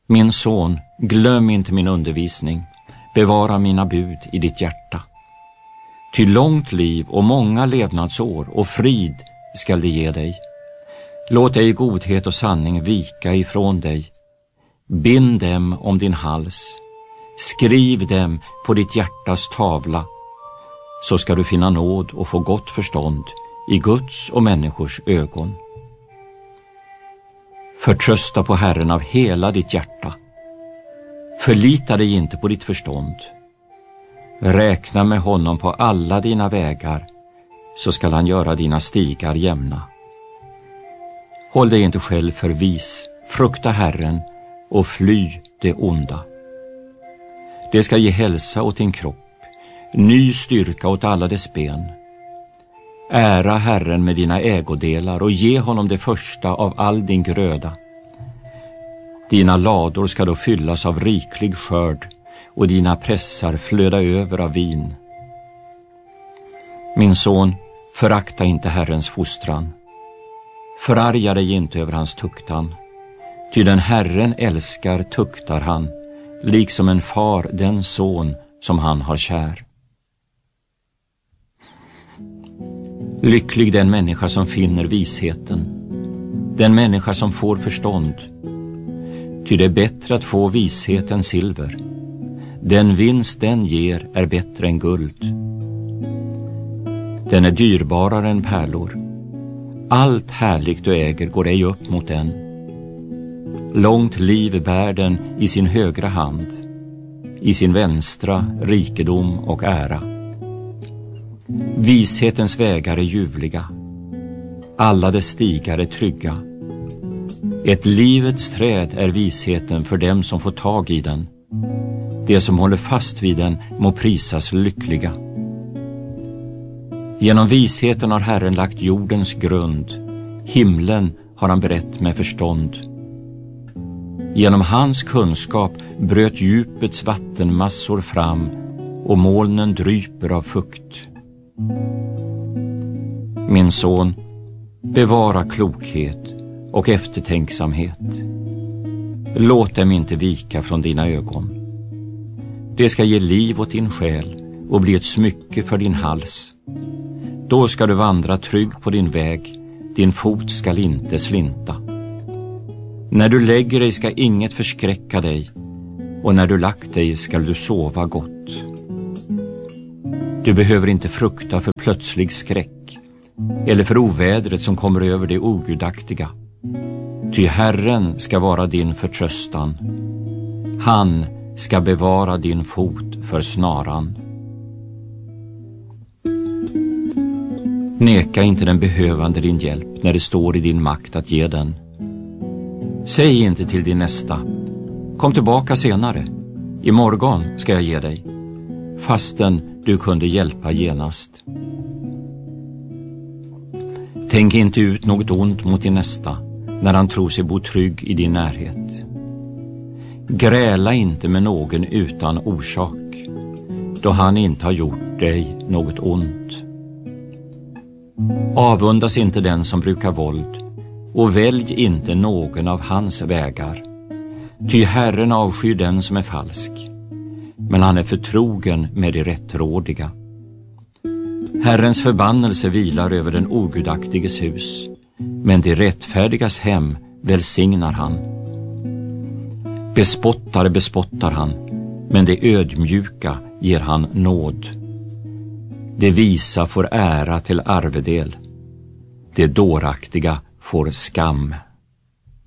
Min son, glöm inte min undervisning, bevara mina bud i ditt hjärta. Ty långt liv och många levnadsår och frid skall det ge dig. Låt ej godhet och sanning vika ifrån dig. Bind dem om din hals, skriv dem på ditt hjärtas tavla, så ska du finna nåd och få gott förstånd i Guds och människors ögon. Förtrösta på Herren av hela ditt hjärta. Förlita dig inte på ditt förstånd. Räkna med honom på alla dina vägar, så skall han göra dina stigar jämna. Håll dig inte själv för vis, frukta Herren och fly det onda. Det ska ge hälsa åt din kropp, ny styrka åt alla dess ben. Ära Herren med dina ägodelar och ge honom det första av all din gröda. Dina lador ska då fyllas av riklig skörd och dina pressar flöda över av vin. Min son, förakta inte Herrens fostran. Förarga dig inte över hans tuktan. Ty den Herren älskar tuktar han, liksom en far den son som han har kär. Lycklig den människa som finner visheten, den människa som får förstånd. Ty det är bättre att få vishet än silver. Den vinst den ger är bättre än guld. Den är dyrbarare än pärlor. Allt härligt du äger går ej upp mot den. Långt liv bär den i sin högra hand, i sin vänstra rikedom och ära. Vishetens vägar är ljuvliga, alla dess stigar är trygga. Ett livets träd är visheten för dem som får tag i den. De som håller fast vid den må prisas lyckliga. Genom visheten har Herren lagt jordens grund, himlen har han berett med förstånd. Genom hans kunskap bröt djupets vattenmassor fram och molnen dryper av fukt. Min son, bevara klokhet och eftertänksamhet. Låt dem inte vika från dina ögon. Det ska ge liv åt din själ och bli ett smycke för din hals. Då ska du vandra trygg på din väg, din fot skall inte slinta. När du lägger dig ska inget förskräcka dig, och när du lagt dig skall du sova gott. Du behöver inte frukta för plötslig skräck, eller för ovädret som kommer över det ogudaktiga. Ty Herren ska vara din förtröstan. Han ska bevara din fot för snaran. Neka inte den behövande din hjälp när det står i din makt att ge den. Säg inte till din nästa: kom tillbaka senare, imorgon ska jag ge dig, fastän du kunde hjälpa genast. Tänk inte ut något ont mot din nästa när han tror sig bo trygg i din närhet. Gräla inte med någon utan orsak, då han inte har gjort dig något ont. Avundas inte den som brukar våld, och välj inte någon av hans vägar. Ty Herren avskyr den som är falsk, men han är förtrogen med det rättrådiga. Herrens förbannelse vilar över den ogudaktiges hus, men det rättfärdigas hem välsignar han. Bespottare bespottar han, men det ödmjuka ger han nåd. Det visa får ära till arvedel, det dåraktiga får skam.